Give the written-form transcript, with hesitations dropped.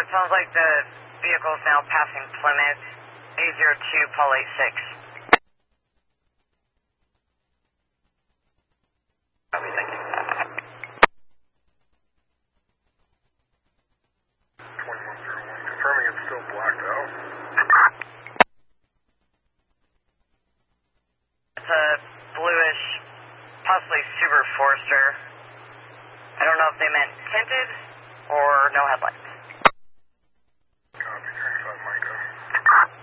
it sounds like the vehicle's now passing Plymouth, 802 Paul 86. Copy, thank you. 2101, confirming it's still blacked out. It's a bluish, possibly Subaru Forester. I don't know if they meant tinted or no headlights.